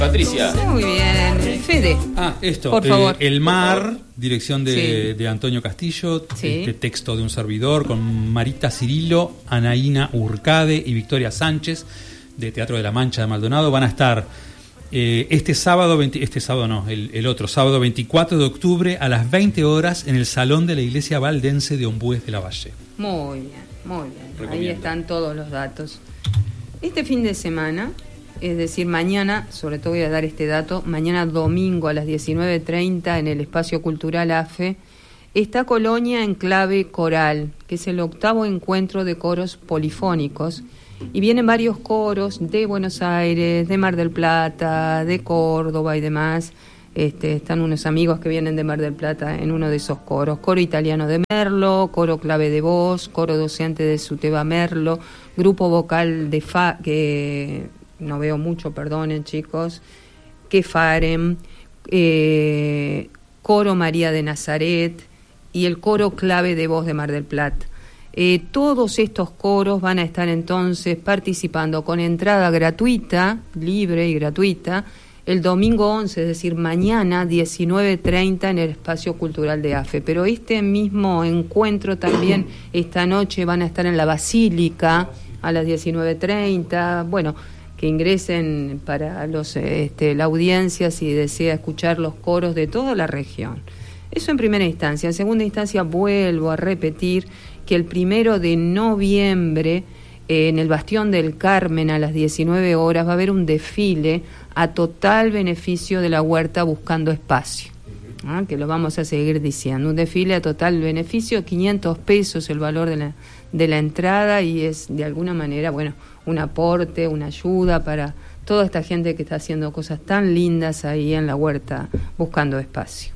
Patricia. Muy bien. Fede. Esto. Por favor. El Mar, dirección de Antonio Castillo. Sí. Texto de un servidor con Marita Cirilo, Anaína Urcade y Victoria Sánchez, de Teatro de la Mancha de Maldonado. Van a estar el otro sábado 24 de octubre a las 20 horas en el Salón de la Iglesia Valdense de Ombues de la Valle. Muy bien, muy bien. Recomiendo. Ahí están todos los datos. Este fin de semana, es decir, mañana, sobre todo voy a dar este dato, mañana domingo a las 19:30 en el Espacio Cultural AFE, está Colonia en clave coral, que es el 8º encuentro de coros polifónicos, y vienen varios coros de Buenos Aires, de Mar del Plata, de Córdoba y demás. Están unos amigos que vienen de Mar del Plata en uno de esos coros. Coro italiano de Merlo, coro clave de voz, coro docente de Suteba Merlo, grupo vocal de que no veo mucho, perdonen chicos, que Farem, coro María de Nazaret y el coro clave de voz de Mar del Plata. Todos estos coros van a estar entonces participando con entrada gratuita, libre y gratuita, el domingo 11, es decir, mañana 19:30 en el Espacio Cultural de AFE. Pero este mismo encuentro también esta noche van a estar en la Basílica a las 19:30. Bueno, que ingresen para la audiencia si desea escuchar los coros de toda la región. Eso en primera instancia. En segunda instancia vuelvo a repetir que el 1 de noviembre en el Bastión del Carmen a las 19 horas va a haber un desfile a total beneficio de la huerta Buscando Espacio, que lo vamos a seguir diciendo. Un desfile a total beneficio, 500 pesos el valor de la entrada, y es de alguna manera, bueno, un aporte, una ayuda para toda esta gente que está haciendo cosas tan lindas ahí en la huerta Buscando Espacio.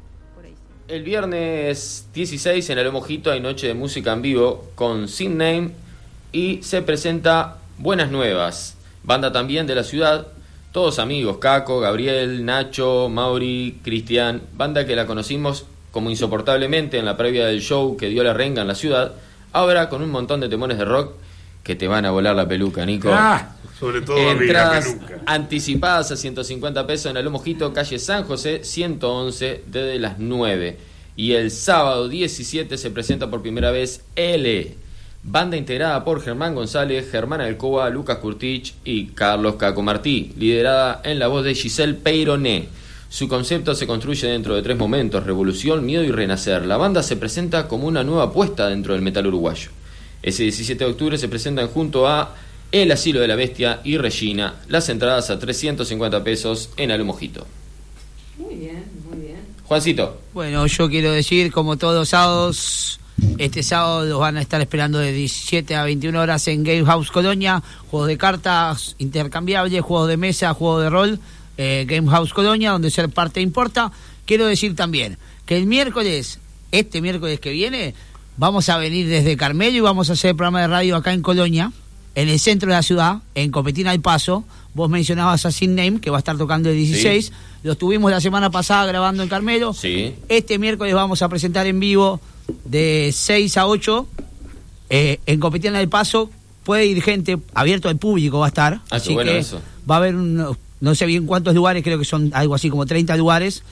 El viernes 16 en el Mojito hay noche de música en vivo con Sin Name y se presenta Buenas Nuevas, banda también de la ciudad, todos amigos, Caco, Gabriel, Nacho, Mauri, Cristian, banda que la conocimos como Insoportablemente en la previa del show que dio la renga en la ciudad, ahora con un montón de temones de rock que te van a volar la peluca, Nico. Sobre todo entradas la peluca. Anticipadas a 150 pesos en el Mojito, calle San José 111, desde las 9. Y el sábado 17 se presenta por primera vez L, banda integrada por Germán González, Germán Alcoba, Lucas Curtich y Carlos Caco Martí, liderada en la voz de Giselle Peyroné. Su concepto se construye dentro de 3 momentos: revolución, miedo y renacer. La banda se presenta como una nueva apuesta dentro del metal uruguayo. Ese 17 de octubre se presentan junto a El Asilo de la Bestia y Regina. Las entradas a 350 pesos en el Mojito. Muy bien, muy bien. Juancito. Bueno, yo quiero decir, como todos los sábados, este sábado los van a estar esperando de 17 a 21 horas en Game House Colonia, juegos de cartas intercambiables, juegos de mesa, juegos de rol, Game House Colonia, donde ser parte importa. Quiero decir también que el miércoles, este miércoles que viene, vamos a venir desde Carmelo y vamos a hacer el programa de radio acá en Colonia, en el centro de la ciudad, en Copetina del Paso. Vos mencionabas a Sin Name, que va a estar tocando el 16. Sí. Lo tuvimos la semana pasada grabando en Carmelo. Sí. Este miércoles vamos a presentar en vivo de 6 a 8 en Copetina del Paso. Puede ir gente, abierto al público va a estar. Así bueno, que eso. Va a haber, no sé bien cuántos lugares, creo que son algo así como 30 lugares.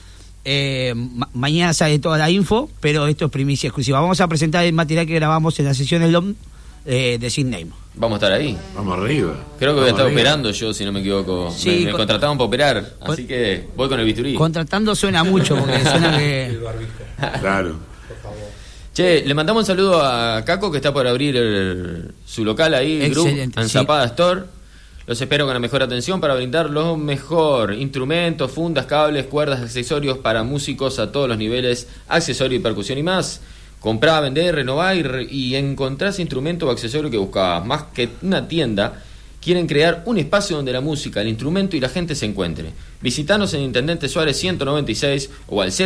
Mañana sale toda la info, pero esto es primicia exclusiva. Vamos a presentar el material que grabamos en la sesión del LOM de Sin Name. Vamos a estar ahí. Vamos arriba. Creo que voy a estar operando yo, si no me equivoco. Sí, me contrataron para operar, así que voy con el bisturí. Contratando suena mucho, porque suena que... Claro. Che, le mandamos un saludo a Caco, que está por abrir su local ahí, el Grupo Anzapada Store. Los espero con la mejor atención para brindar lo mejor: instrumentos, fundas, cables, cuerdas, accesorios para músicos a todos los niveles, accesorio y percusión y más. Comprá, vender, renovar y encontrá ese instrumento o accesorio que buscabas. Más que una tienda, quieren crear un espacio donde la música, el instrumento y la gente se encuentre. Visitanos en Intendente Suárez 196 o al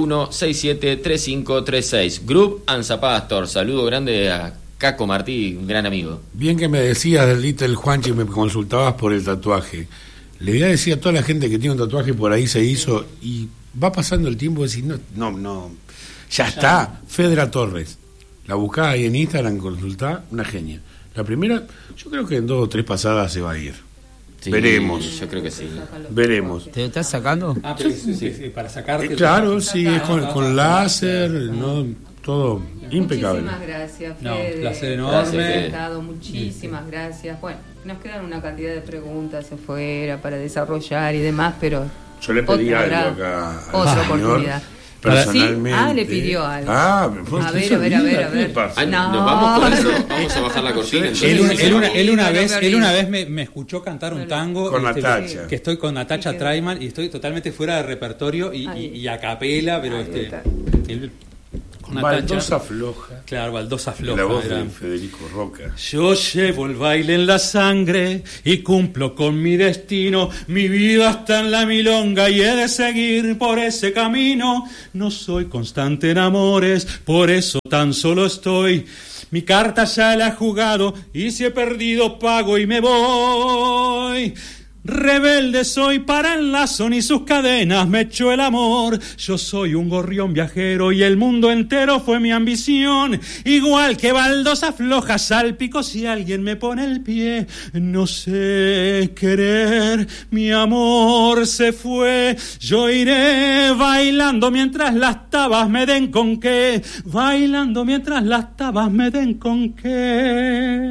091-673536. Group Anzapada Store. Saludo grande a Caco Martí, un gran amigo. Bien que me decías del Little Juanchi, me consultabas por el tatuaje. Le voy a decir a toda la gente que tiene un tatuaje por ahí se hizo, y va pasando el tiempo y decís, no, ya está. Fedra Torres, la buscás ahí en Instagram, consultá, una genia. La primera, yo creo que en 2 o 3 pasadas se va a ir. Sí, Veremos. Yo creo que sí. Veremos. ¿Te lo estás sacando? Pero sí, para sacarte. Claro, sí, es con láser, ¿no? Todo impecable. Muchísimas gracias, No, Fede. placer enorme. Gracias, Fede. Muchísimas gracias. Bueno, nos quedan una cantidad de preguntas afuera para desarrollar y demás, pero Yo le pedí otra algo habrá acá al otra señor, oportunidad. personalmente. ¿Sí? Le pidió algo. A ver. Ah, No. nos vamos con eso. Vamos a bajar la cortina. Él una no, vez me escuchó cantar un tango Con Natacha. que estoy con Natacha Traiman y estoy totalmente fuera de repertorio y a capela, pero Ahí está. él- con Natacha. Baldosa floja. Claro, baldosa floja. La voz era. de Federico Roca. Yo llevo el baile en la sangre y cumplo con mi destino. Mi vida está en la milonga y he de seguir por ese camino. No soy constante en amores, por eso tan solo estoy. Mi carta ya la he jugado y si he perdido pago y me voy. Rebelde soy para el lazo ni sus cadenas me echó el amor. Yo soy un gorrión viajero y el mundo entero fue mi ambición. Igual que baldosa floja salpico si alguien me pone el pie. No sé querer, mi amor se fue. Yo iré bailando mientras las tabas me den con qué. Bailando mientras las tabas me den con qué.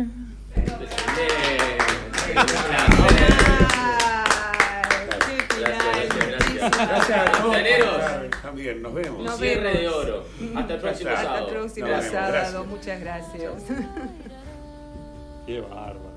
Gracias a todos. Llaneros. También, nos vemos. Nos Cierre vemos. de oro. Hasta el próximo Hasta el sábado. próximo Nos vemos, sábado. gracias. Muchas gracias. Qué bárbaro.